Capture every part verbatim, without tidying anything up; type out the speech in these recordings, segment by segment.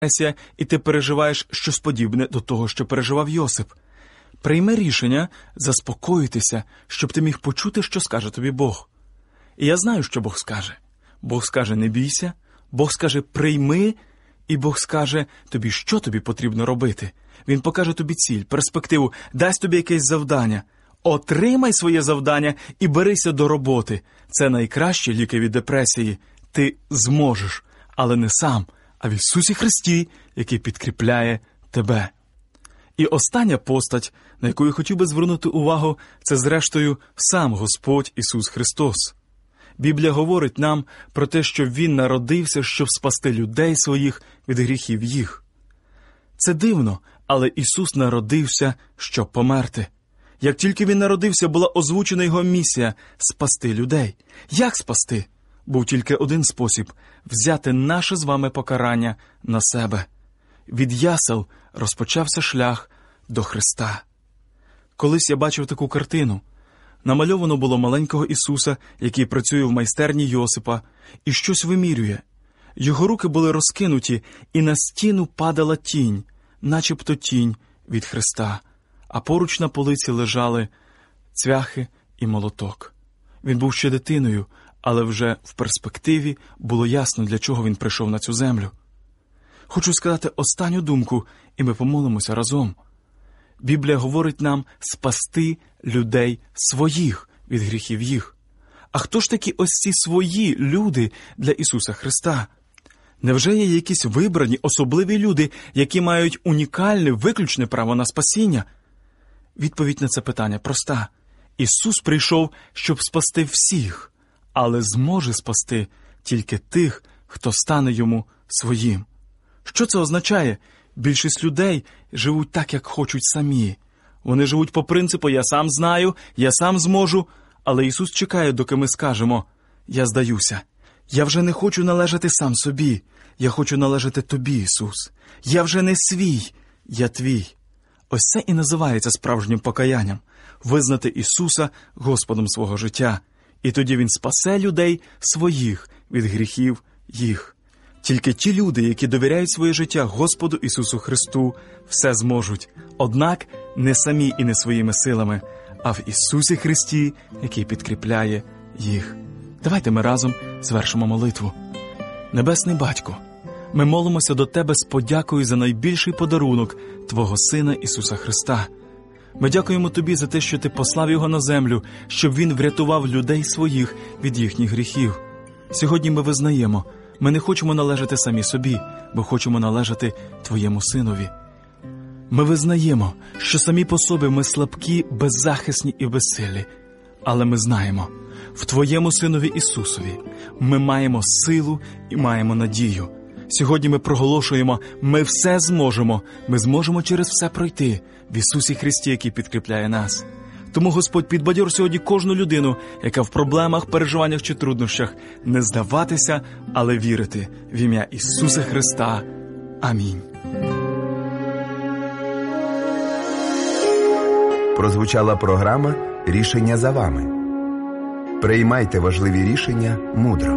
депресія, і ти переживаєш щось подібне до того, що переживав Йосип. Прийми рішення заспокоїтися, щоб ти міг почути, що скаже тобі Бог. І я знаю, що Бог скаже. Бог скаже «не бійся», Бог скаже «прийми», і Бог скаже тобі, що тобі потрібно робити. Він покаже тобі ціль, перспективу, дасть тобі якесь завдання. Отримай своє завдання і берися до роботи. Це найкращі ліки від депресії. Ти зможеш, але не сам, а в Ісусі Христі, який підкріпляє тебе. І остання постать, на яку я хотів би звернути увагу, це зрештою сам Господь Ісус Христос. Біблія говорить нам про те, що Він народився, щоб спасти людей своїх від гріхів їх. Це дивно, але Ісус народився, щоб померти. Як тільки Він народився, була озвучена Його місія – спасти людей. Як спасти? Був тільки один спосіб – взяти наше з вами покарання на себе. Від ясел розпочався шлях до Христа. Колись я бачив таку картину. Намальовано було маленького Ісуса, який працює в майстерні Йосипа, і щось вимірює. Його руки були розкинуті, і на стіну падала тінь, начебто тінь від Христа, а поруч на полиці лежали цвяхи і молоток. Він був ще дитиною, але вже в перспективі було ясно, для чого він прийшов на цю землю. Хочу сказати останню думку, і ми помолимося разом. Біблія говорить нам спасти людей своїх від гріхів їх. А хто ж такі ось ці свої люди для Ісуса Христа? Невже є якісь вибрані, особливі люди, які мають унікальне, виключне право на спасіння? Відповідь на це питання проста. Ісус прийшов, щоб спасти всіх, але зможе спасти тільки тих, хто стане Йому своїм. Що це означає? Більшість людей живуть так, як хочуть самі. Вони живуть по принципу «я сам знаю», «я сам зможу», але Ісус чекає, доки ми скажемо «я здаюся». Я вже не хочу належати сам собі. Я хочу належати Тобі, Ісус. Я вже не свій, я Твій. Ось це і називається справжнім покаянням – визнати Ісуса Господом свого життя. І тоді Він спасе людей своїх від гріхів їх. Тільки ті люди, які довіряють своє життя Господу Ісусу Христу, все зможуть. Однак не самі і не своїми силами, а в Ісусі Христі, який підкріпляє їх. Давайте ми разом звершимо молитву. Небесний Батько, ми молимося до Тебе з подякою за найбільший подарунок Твого Сина Ісуса Христа. Ми дякуємо Тобі за те, що Ти послав Його на землю, щоб Він врятував людей своїх від їхніх гріхів. Сьогодні ми визнаємо, ми не хочемо належати самі собі, ми хочемо належати Твоєму Синові. Ми визнаємо, що самі по собі ми слабкі, беззахисні і безсилі. Але ми знаємо, в Твоєму Синові Ісусові ми маємо силу і маємо надію. Сьогодні ми проголошуємо, ми все зможемо, ми зможемо через все пройти в Ісусі Христі, який підкріпляє нас. Тому, Господь, підбадьор сьогодні кожну людину, яка в проблемах, переживаннях чи труднощах, не здаватися, але вірити в ім'я Ісуса Христа. Амінь. Прозвучала програма «Рішення за вами». Приймайте важливі рішення мудро.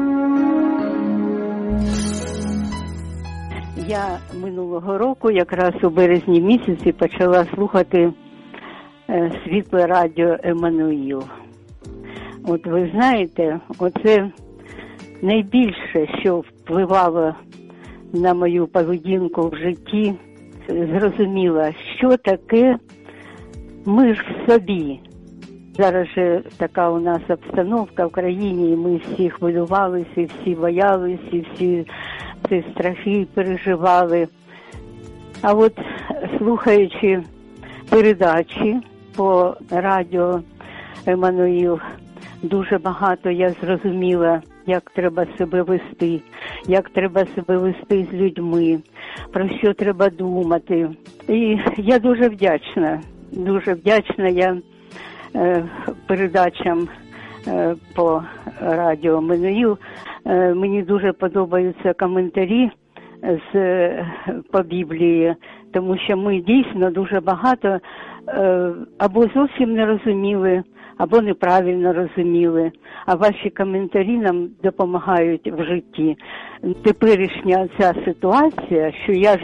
Я минулого року, якраз у березні місяці, почала слухати світле радіо «Еммануїл». От ви знаєте, оце найбільше, що впливало на мою поведінку в житті, зрозуміла, що таке мир в собі. Зараз же така у нас обстановка в країні, і ми всі хвилювалися, і всі боялися, і всі ці страхи переживали. А от слухаючи передачі по радіо «Еммануїл», дуже багато я зрозуміла, як треба себе вести, як треба себе вести з людьми, про що треба думати. І я дуже вдячна, дуже вдячна я е, передачам е, по радіо «Еммануїл». Е, мені дуже подобаються коментарі з, по Біблії, тому що ми дійсно дуже багато е, або зовсім не розуміли, або неправильно розуміли, а ваші коментарі нам допомагають в житті. Теперішня ця ситуація, що я